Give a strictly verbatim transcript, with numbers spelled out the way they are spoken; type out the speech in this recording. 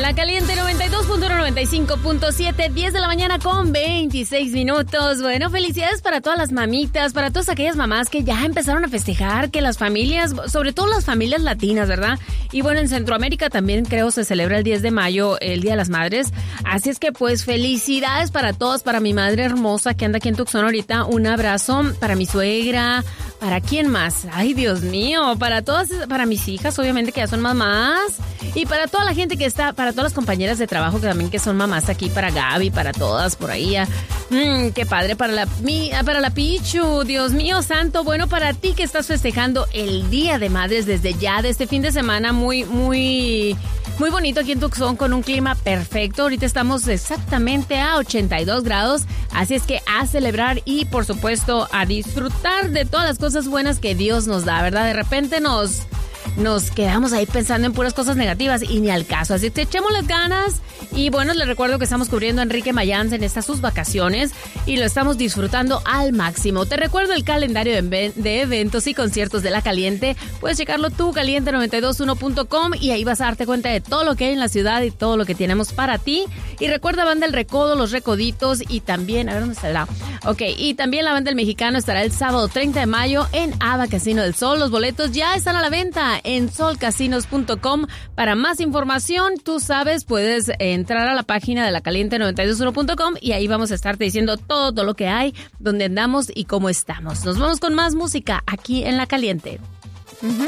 La Caliente noventa y dos punto uno, noventa y cinco punto siete, diez de la mañana con veintiséis minutos. Bueno, felicidades para todas las mamitas, para todas aquellas mamás que ya empezaron a festejar, que las familias, sobre todo las familias latinas, ¿verdad? Y bueno, en Centroamérica también creo se celebra el diez de mayo, el Día de las Madres. Así es que pues felicidades para todos, para mi madre hermosa que anda aquí en Tucson ahorita. Un abrazo para mi suegra, ¿para quién más? Ay, Dios mío, para todas, para mis hijas, obviamente que ya son mamás. Y para toda la gente que está, para todas las compañeras de trabajo que también que son mamás aquí, para Gaby, para todas por ahí. Mmm, qué padre, para la, mi, para la Pichu, Dios mío santo. Bueno, para ti que estás festejando el Día de Madres desde ya, de este fin de semana muy, muy, muy bonito aquí en Tucson con un clima perfecto. Ahorita estamos exactamente a ochenta y dos grados, así es que a celebrar y por supuesto a disfrutar de todas las cosas buenas que Dios nos da, ¿verdad? De repente nos... Nos quedamos ahí pensando en puras cosas negativas y ni al caso. Así que echemos las ganas. Y bueno, les recuerdo que estamos cubriendo a Enrique Mayans en estas sus vacaciones y lo estamos disfrutando al máximo. Te recuerdo el calendario de, de eventos y conciertos de La Caliente. Puedes checarlo tú, caliente noventa y dos punto uno punto com, y ahí vas a darte cuenta de todo lo que hay en la ciudad y todo lo que tenemos para ti. Y recuerda, Banda El Recodo, Los Recoditos y también, a ver dónde está el lado. Ok, y también la Banda El Mexicano estará el sábado treinta de mayo en Ava Casino del Sol. Los boletos ya están a la venta en sol casinos punto com. Para más información, tú sabes, puedes entrar a la página de La Caliente noventa y dos punto uno punto com y ahí vamos a estarte diciendo todo, todo lo que hay, dónde andamos y cómo estamos. Nos vamos con más música aquí en La Caliente. Uh-huh.